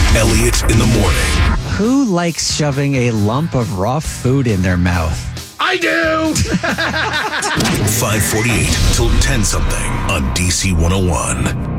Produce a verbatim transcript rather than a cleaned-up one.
Elliot in the morning. Who likes shoving a lump of raw food in their mouth? I do! five forty-eight till ten something on D C one oh one.